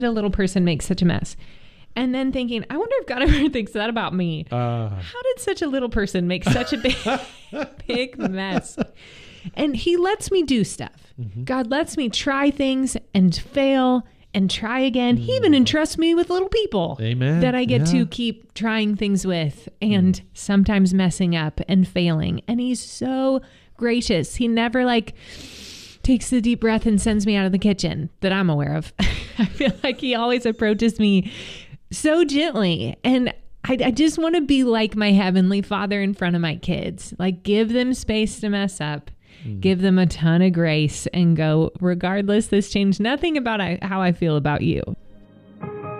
a little person makes such a mess. And then thinking, I wonder if God ever thinks that about me. How did such a little person make such a big mess? And he lets me do stuff. Mm-hmm. God lets me try things and fail and try again. He even entrusts me with little people. Amen. That I get to keep trying things with and sometimes messing up and failing. And he's so gracious. He never takes the deep breath and sends me out of the kitchen that I'm aware of. I feel like he always approaches me so gently. And I just want to be like my Heavenly Father in front of my kids. Give them space to mess up. Give them a ton of grace and go, regardless, this changed nothing about how I feel about you.